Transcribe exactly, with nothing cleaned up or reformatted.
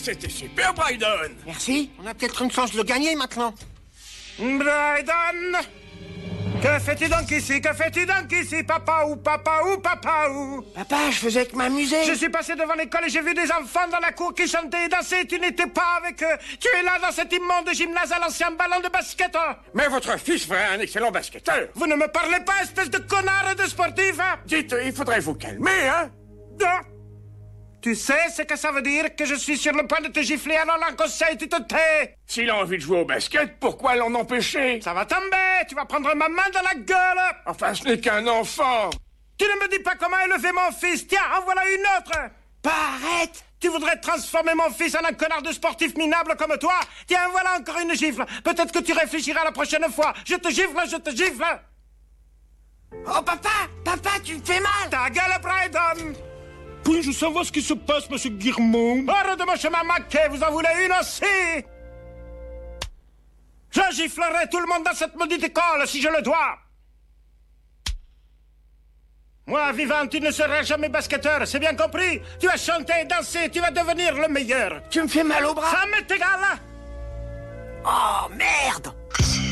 C'était super, Brydon. Merci. On a peut-être une chance de le gagner maintenant. Brydon, que fais-tu donc ici? Que fais-tu donc ici, papa ou papa ou papa ou? Papa, je faisais que m'amuser. Je suis passé devant l'école et j'ai vu des enfants dans la cour qui chantaient et dansaient. Tu n'étais pas avec eux. Tu es là dans cet immonde gymnase à l'ancien ballon de basket. Mais votre fils ferait un excellent basketteur. Vous ne me parlez pas, espèce de connard de sportif, hein? Dites, il faudrait vous calmer, hein? Non. Tu sais ce que ça veut dire? Que je suis sur le point de te gifler, alors l'en conseil, tu te tais! S'il a envie de jouer au basket, pourquoi l'en empêcher? Ça va tomber! Tu vas prendre ma main dans la gueule! Enfin, ce n'est qu'un enfant! Tu ne me dis pas comment élever mon fils! Tiens, en voilà une autre! Pas arrête! Tu voudrais transformer mon fils en un connard de sportif minable comme toi? Tiens, voilà encore une gifle! Peut-être que tu réfléchiras la prochaine fois! Je te gifle, je te gifle! Oh, papa! Papa, tu me fais mal! Ta gueule, Brydon! Puis-je savoir ce qui se passe, monsieur Guirmont? Hors de mon chemin maquet, vous en voulez une aussi? Je giflerai tout le monde dans cette maudite école si je le dois. Moi, vivant, tu ne seras jamais basketteur, c'est bien compris? Tu vas chanter et danser, tu vas devenir le meilleur. Tu me fais mal au bras. Ça m'est égal. Oh, merde!